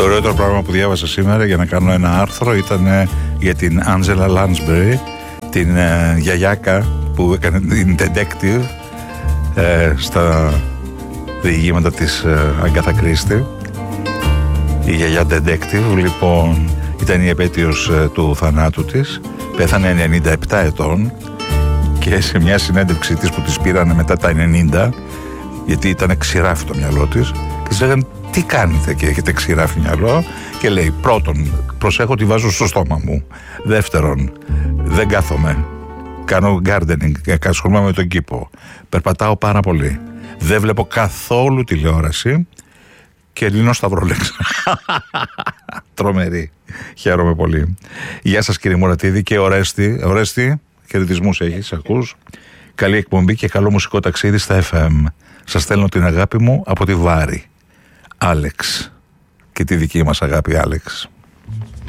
ωραιότερο πράγμα που διάβασα σήμερα για να κάνω ένα άρθρο ήταν για την Άντζελα Λάνσμπερι, την γιαγιάκα που έκανε την detective στα διηγήματα της Αγκάθα Κρίστη. Η γιαγιά detective, λοιπόν, ήταν η επέτειος του θανάτου της. Πέθανε 97 ετών και σε μια συνέντευξη της που της πήρανε μετά τα 90, γιατί ήταν ξηράφι το μυαλό της, και της λέγανε τι κάνετε και έχετε ξηράφι μυαλό, και λέει πρώτον προσέχω τι βάζω στο στόμα μου, δεύτερον δεν κάθομαι, κάνω gardening, ασχολούμαι με τον κήπο, περπατάω πάρα πολύ, δεν βλέπω καθόλου τηλεόραση και λύνω σταυρόλεξα. Τρομερή. Χαίρομαι πολύ. Γεια σας κύριε Μουρατίδη και Ορέστη, χαιρετισμούς έχεις, ακούς. Καλή εκπομπή και καλό μουσικό ταξίδι στα FM. Σας στέλνω την αγάπη μου από τη Βάρη. Άλεξ. Και τη δική μας αγάπη Άλεξ.